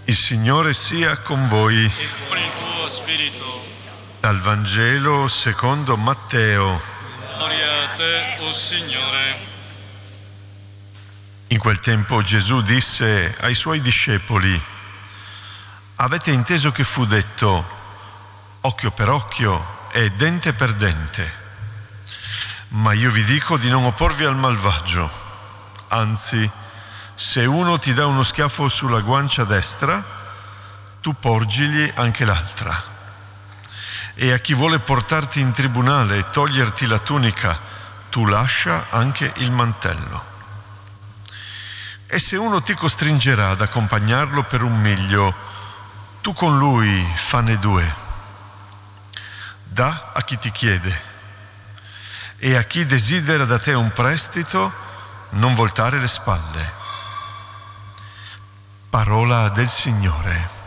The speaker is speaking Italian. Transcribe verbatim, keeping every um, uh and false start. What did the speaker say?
Il Signore sia con voi. E con il tuo spirito. Dal Vangelo secondo Matteo. Gloria a te, o Signore. In quel tempo Gesù disse ai suoi discepoli: avete inteso che fu detto occhio per occhio e dente per dente. Ma io vi dico di non opporvi al malvagio. Anzi, se uno ti dà uno schiaffo sulla guancia destra, tu porgigli anche l'altra. E a chi vuole portarti in tribunale e toglierti la tunica, tu lascia anche il mantello. E se uno ti costringerà ad accompagnarlo per un miglio, tu con lui fanne due. Dà a chi ti chiede, e a chi desidera da te un prestito, non voltare le spalle. Parola del Signore.